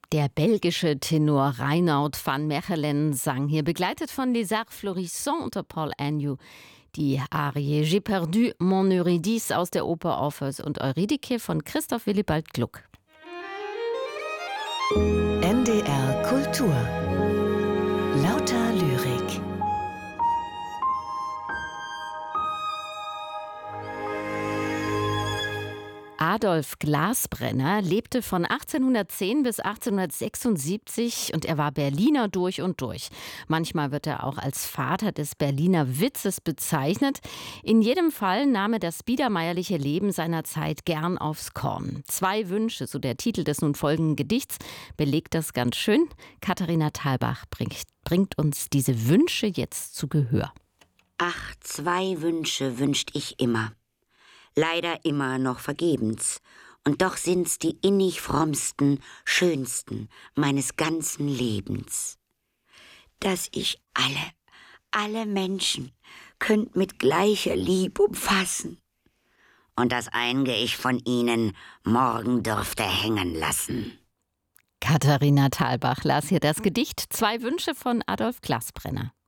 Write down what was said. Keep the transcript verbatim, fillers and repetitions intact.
Der belgische Tenor Reinoud van Mechelen sang hier, begleitet von Les Arts Florissants unter Paul Agnew. Die Arie J'ai perdu mon Eurydice aus der Oper Orpheus und Eurydike von Christoph Willibald Gluck. N D R Kultur. Lauter Lyrik. Adolf Glasbrenner lebte von achtzehnhundertzehn bis achtzehnhundertsechsundsiebzig und er war Berliner durch und durch. Manchmal wird er auch als Vater des Berliner Witzes bezeichnet. In jedem Fall nahm er das biedermeierliche Leben seiner Zeit gern aufs Korn. Zwei Wünsche, so der Titel des nun folgenden Gedichts, belegt das ganz schön. Katharina Thalbach bringt, bringt uns diese Wünsche jetzt zu Gehör. Ach, zwei Wünsche wünscht ich immer. Leider immer noch vergebens, und doch sind's die innig frommsten, schönsten meines ganzen Lebens. Dass ich alle, alle Menschen könnt mit gleicher Lieb umfassen, und das einge ich von ihnen morgen dürfte hängen lassen. Katharina Thalbach las hier das Gedicht Zwei Wünsche von Adolf Glasbrenner.